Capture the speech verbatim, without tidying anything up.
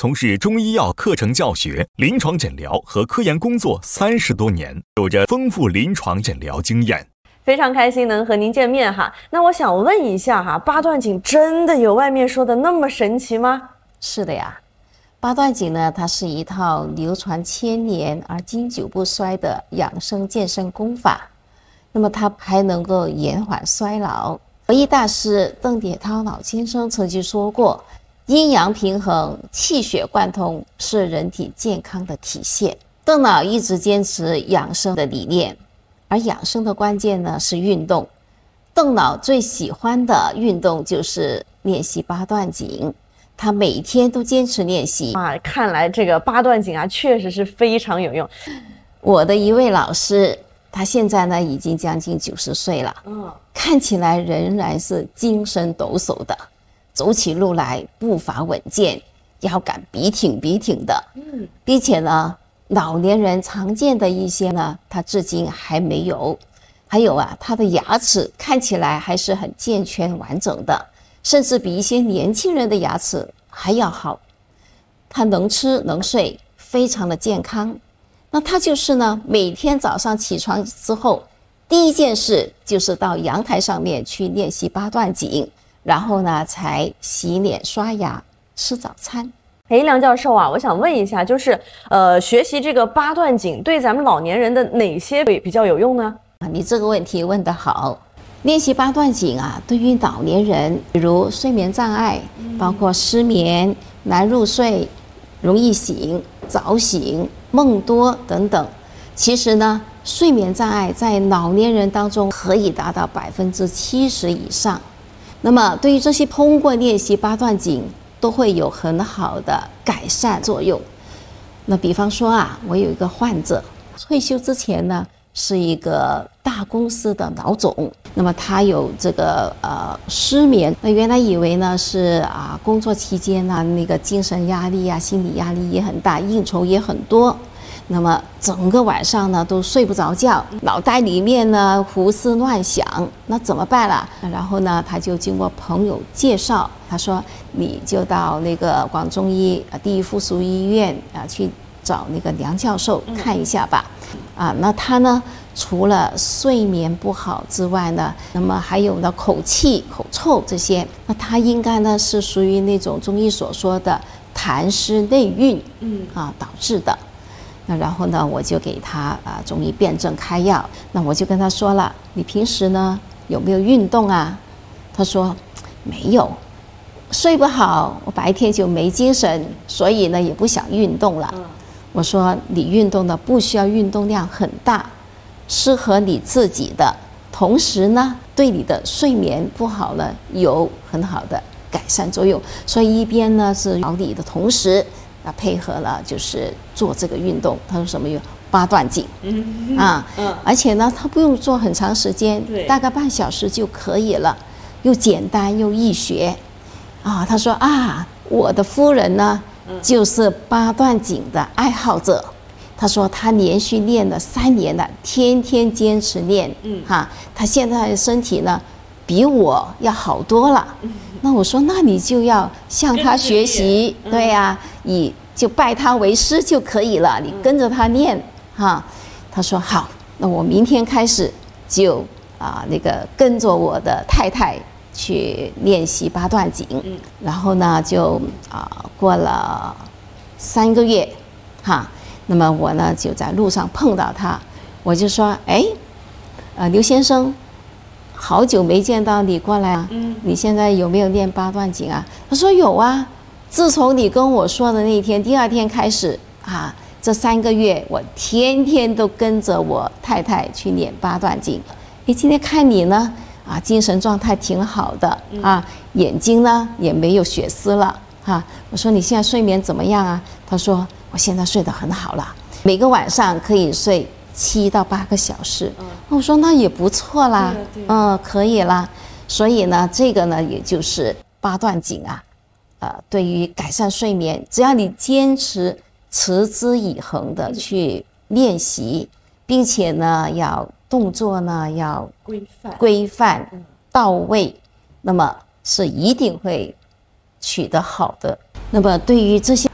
从事中医药课程教学、临床诊疗和科研工作三十多年，有着丰富临床诊疗经验。 非常开心能和您见面哈。那我想问一下哈，八段锦真的有外面说的那么神奇吗？ 是的呀，八段锦呢，它是一套流传千年而经久不衰的养生健身功法。那么它还能够延缓衰老。国医大师邓铁涛老先生曾经说过，阴阳平衡、气血贯通是人体健康的体现。邓老一直坚持养生的理念，而养生的关键呢是运动。邓老最喜欢的运动就是练习八段锦，他每天都坚持练习啊。看来这个八段锦啊，确实是非常有用。 我的一位老师，他现在呢已经将近九十岁了，嗯，看起来仍然是精神抖擞的，走起路来步伐稳健，腰杆笔挺笔挺的，嗯，并且呢，老年人常见的一些呢，他至今还没有。还有啊，他的牙齿看起来还是很健全完整的，甚至比一些年轻人的牙齿还要好。他能吃能睡，非常的健康。那他就是呢，每天早上起床之后，第一件事就是到阳台上面去练习八段锦，然后呢才洗脸刷牙吃早餐。 哎，梁教授啊，我想问一下，就是呃，学习这个八段锦对咱们老年人的哪些比较有用呢？ 啊，你这个问题问得好。练习八段锦啊，对于老年人，比如睡眠障碍，包括失眠、难入睡、容易醒、早醒、梦多等等。其实呢，睡眠障碍在老年人当中可以达到百分之七十以上。那么，对于这些通过练习八段锦，都会有很好的改善作用。那比方说啊，我有一个患者，退休之前呢，是一个大公司的老总。那么他有这个呃失眠，那原来以为呢是啊工作期间呢、啊、那个精神压力啊、心理压力也很大，应酬也很多。那么整个晚上呢都睡不着觉，脑袋里面呢胡思乱想，那怎么办啦？然后呢，他就经过朋友介绍，他说你就到那个广中医第一附属医院啊去找那个梁教授看一下吧。啊，那他呢除了睡眠不好之外呢，那么还有呢口气、口臭这些，那他应该呢是属于那种中医所说的痰湿内蕴，嗯啊导致的。那然后呢，我就给他啊中医辨证开药。那我就跟他说了，你平时呢有没有运动啊？他说没有，睡不好，我白天就没精神，所以呢也不想运动了。嗯、我说你运动呢不需要运动量很大，适合你自己的，同时呢对你的睡眠不好呢有很好的改善作用。所以一边呢是调理的同时。那配合了就是做这个运动，他说什么有八段锦，嗯啊，嗯，而且呢，他不用做很长时间，大概半小时就可以了，又简单又易学，啊，他说啊，我的夫人呢、嗯、就是八段锦的爱好者，他说他连续练了三年了，天天坚持练，嗯哈、啊，他现在的身体呢比我要好多了。嗯，那我说，那你就要向他学习，嗯、对呀、啊，以就拜他为师就可以了，你跟着他念哈、嗯。他说好，那我明天开始就啊那个跟着我的太太去练习八段锦，嗯、然后呢就啊过了三个月，哈，那么我呢就在路上碰到他，我就说，哎，呃刘先生。好久没见到你过来啊！嗯，你现在有没有练八段锦啊？他说有啊，自从你跟我说的那一天，第二天开始啊，这三个月我天天都跟着我太太去练八段锦。诶，今天看你呢，啊，精神状态挺好的啊，眼睛呢也没有血丝了哈。我说你现在睡眠怎么样啊？他说我现在睡得很好了，每个晚上可以睡七到八个小时。嗯，我说那也不错啦，嗯，可以啦。所以呢，这个呢，也就是八段锦啊，呃，对于改善睡眠，只要你坚持持之以恒的去练习，并且呢，要动作呢要规范、 规范到位，那么是一定会取得好的。那么对于这些